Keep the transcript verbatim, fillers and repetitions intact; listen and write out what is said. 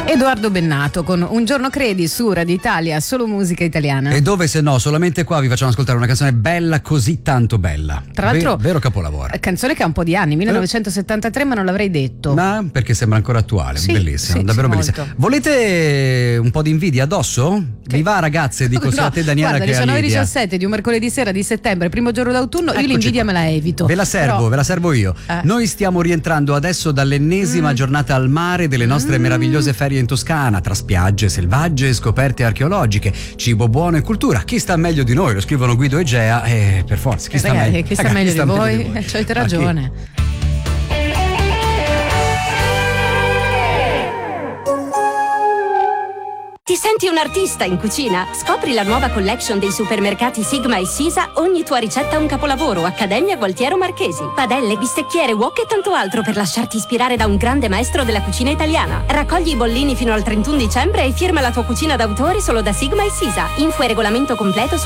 Edoardo Bennato con Un giorno credi su Radio Italia, solo musica italiana. E dove se no, solamente qua vi facciamo ascoltare una canzone bella, così tanto bella. Tra l'altro, Ver- vero capolavoro. Canzone che ha un po' di anni, millenovecentosettantatré, ma non l'avrei detto. Ma perché sembra ancora attuale, Sì, bellissimo, sì, davvero sì, bellissimo. molto. Volete un po' di invidia addosso? Che- Vi va, ragazze, dico sia No, a te Daniela guarda, che a diciannove e Lidia. diciassette di un mercoledì sera di settembre, primo giorno d'autunno, io Eccoci l'invidia qua. me la evito. Ve la servo, Però- ve la servo io. Eh. Noi stiamo rientrando adesso dall'ennesima Mm. giornata al mare delle nostre Mm. meravigliose ferie in Toscana, tra spiagge selvagge e scoperte archeologiche, cibo buono e cultura. Chi sta meglio di noi? Lo scrivono Guido e Gea e per forza chi Eh, sta ragazzi, meglio? chi sta Ragazzi, meglio chi di sta voi? meglio Eh, C'avete Ma chi? ragione. Ti senti un artista in cucina? Scopri la nuova collection dei supermercati Sigma e Sisa. Ogni tua ricetta un capolavoro. Accademia Gualtiero Marchesi. Padelle, bistecchiere, wok e tanto altro per lasciarti ispirare da un grande maestro della cucina italiana. Raccogli i bollini fino al trentuno dicembre e firma la tua cucina d'autore solo da Sigma e Sisa. Info e regolamento completo su